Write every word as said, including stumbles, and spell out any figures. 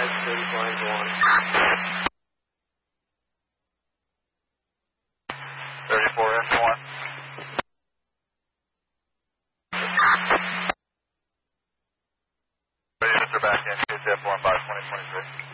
five, thirty flying to one. thirty-four into one. Ready to enter back in, K T F one five, twenty twenty-three.